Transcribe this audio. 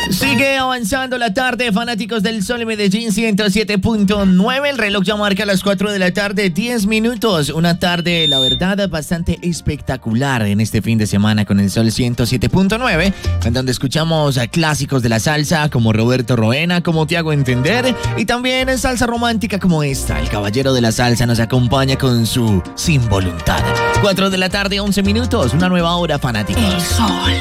Sigue avanzando la tarde, fanáticos del Sol Medellín 107.9. El reloj ya marca las 4 de la tarde, 10 minutos. Una tarde, la verdad, bastante espectacular en este fin de semana con el Sol 107.9, en donde escuchamos a clásicos de la salsa como Roberto Roena, como Te Hago Entender, y también salsa romántica como esta. El caballero de la salsa nos acompaña con su Sin Voluntad. 4 de la tarde, 11 minutos. Una nueva hora, fanáticos. El Sol.